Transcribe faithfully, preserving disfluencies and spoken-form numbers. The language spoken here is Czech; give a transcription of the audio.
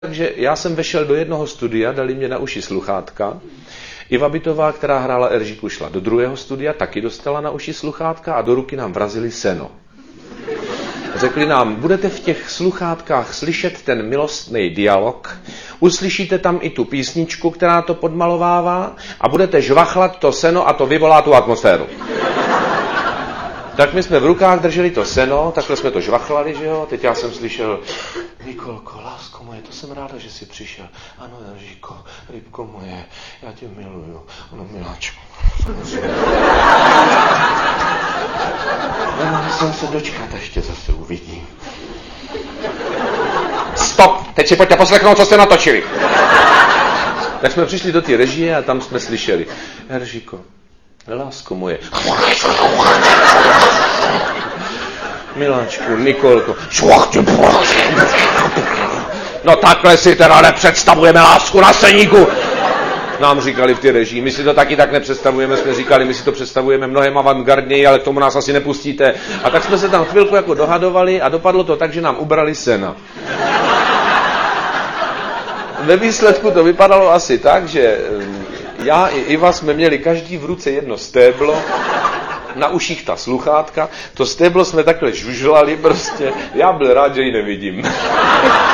Takže já jsem vešel do jednoho studia, dali mě na uši sluchátka. Iva Bytová, která hrála Eržíku, šla do druhého studia, taky dostala na uši sluchátka a do ruky nám vrazili seno. Řekli nám, budete v těch sluchátkách slyšet ten milostný dialog, uslyšíte tam i tu písničku, která to podmalovává a budete žvachlat to seno a to vyvolá tu atmosféru. Tak my jsme v rukách drželi to seno, takhle jsme to žvachlali, že jo? Teď já jsem slyšel, Nikolko, lásko moje, to jsem ráda, že jsi přišel. Ano, Eržíko, rybko moje, já tě miluju. Ono, miláčku. Nemohl jsem se dočkat, až tě zase uvidím. Stop! Teď si pojďte poslechnout, co jste natočili. Tak jsme přišli do té režie a tam jsme slyšeli, Eržíko, lásko moje. Miláčku, Nikolko. No takhle si teda nepředstavujeme lásku na Seníku. Nám říkali v té režii, my si to taky tak nepředstavujeme, jsme říkali, my si to představujeme mnohem avantgardněji, ale k tomu nás asi nepustíte. A tak jsme se tam chvilku jako dohadovali a dopadlo to tak, že nám ubrali sena. Ve výsledku to vypadalo asi tak, že já i Iva jsme měli každý v ruce jedno stéblo, na uších ta sluchátka, to stéblo jsme takhle žužlali prostě, já byl rád, že ji nevidím.